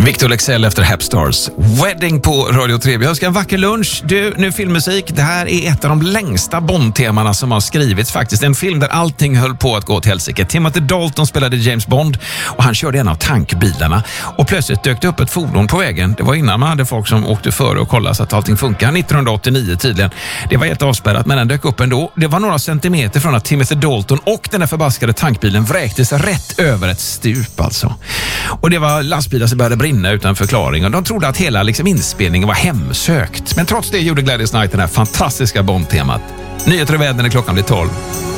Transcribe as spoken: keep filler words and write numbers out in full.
Victor Lexell efter Hapstars Wedding på Radio tre. Vi önskar en vacker lunch. Du, nu filmmusik. Det här är ett av de längsta Bond-temana som har skrivits faktiskt. En film där allting höll på att gå till helsike. Timothy Dalton spelade James Bond och han körde en av tankbilarna. Och plötsligt dök det upp ett fordon på vägen. Det var innan man hade folk som åkte före och kollade så att allting funkar. nittonhundraåttionio tydligen. Det var helt avspärrat, men den dök upp ändå. Det var några centimeter från att Timothy Dalton och den där förbaskade tankbilen vräktes rätt över ett stup alltså. Och det var lastbilar som började brinna utan förklaring och de trodde att hela liksom, inspelningen var hemsökt. Men trots det gjorde Gladys Knight den här fantastiska Bond-temat. Nyheter och väder när klockan blir tolv.